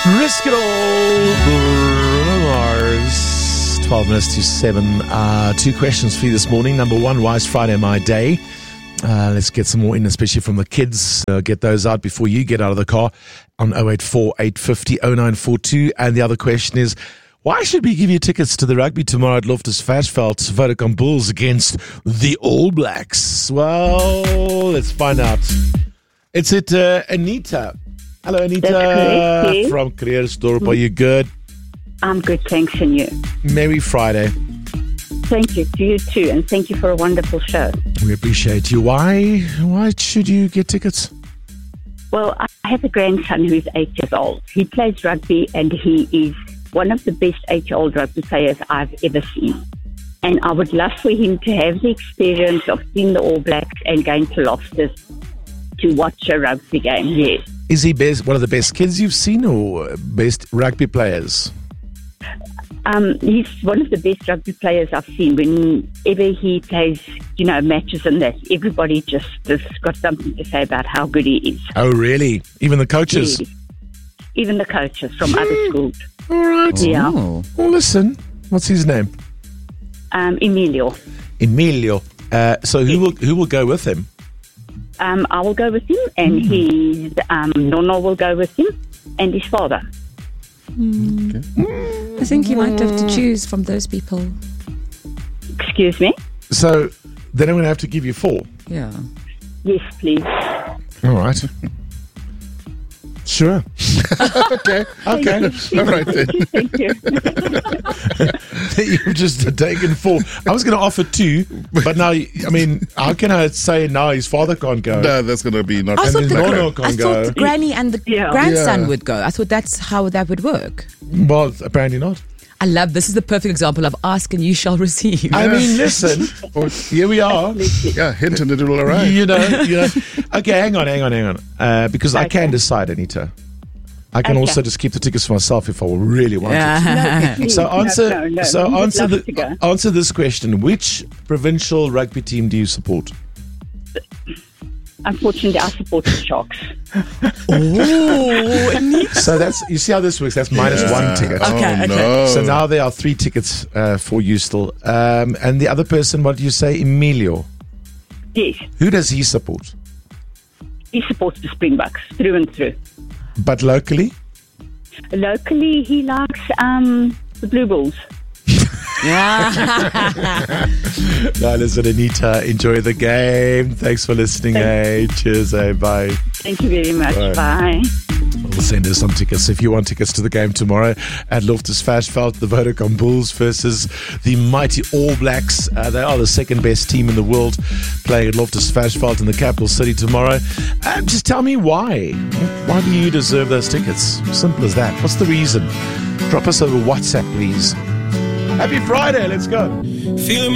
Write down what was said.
Risk it all, Bruno Mars. 12 minutes to 7. Two questions for you this morning. Number one, why is Friday my day? Let's get some more in, especially from the kids. Get those out before you get out of the car on 084 850 0942. And the other question is, why should we give you tickets to the rugby tomorrow at Loftus Versfeld, Vodacom Bulls against the All Blacks? Well, let's find out. It's Anita. Hello, Anita. That's correct, yes. From Creersdorp. Are you good? I'm good, thanks, and you? Merry Friday. Thank you to you too, and thank you for a wonderful show. We appreciate you. Why should you get tickets? Well, I have a grandson who is 8 years old. He plays rugby, and he is one of the best 8-year-old rugby players I've ever seen. And I would love for him to have the experience of seeing the All Blacks and going to Loftus to watch a rugby game, yes. Is he one of the best kids you've seen, or best rugby players? He's one of the best rugby players I've seen. Whenever he plays, matches and that, everybody just has got something to say about how good he is. Oh, really? Even the coaches? Yes. Even the coaches from other schools. All right. Yeah. Well, listen. What's his name? Emilio. Emilio. So who will go with him? I will go with him, and his Nono will go with him, and his father. Okay. I think you might have to choose from those people. Excuse me? So then I'm going to have to give you 4. Yeah. Yes, please. All right. Sure. Okay. All right then. Thank you. You've just taken 4. I was going to offer 2, but now, how can I say now his father can't go? No, that's going to be not. I thought then the Nono can't go. the granny and the Yeah. grandson Yeah. would go. I thought that's how that would work. Well, apparently not. I love this. Is the perfect example of ask and you shall receive. I mean, listen. Here we are. Yeah, hint and it will arrive. You know. Okay, hang on. Because I can decide, Anita. I can Okay. also just keep the tickets for myself if I really want to. Yeah. Please, So answer. No. So We would answer love to go. answer this question: which provincial rugby team do you support? Unfortunately, I support the Sharks. So that's, you see how this works. That's minus 1 ticket. Okay. No. So now there are 3 tickets for you still. And the other person, what do you say, Emilio? Yes, Who does he support? he supports the Springboks through and through. But locally? Locally, he likes the Blue Bulls. No, listen, Anita, enjoy the game. Thanks for listening. Hey, cheers. Hey, bye. Thank you very much. Bye. Bye. We'll send us some tickets if you want tickets to the game tomorrow at Loftus Versfeld, the Vodacom Bulls versus the mighty All Blacks. They are the second best team in the world, playing at Loftus Versfeld in the capital city tomorrow. Just tell me why. Why do you deserve those tickets? Simple as that. What's the reason? Drop us over WhatsApp, please. Happy Friday. Let's go. Feeling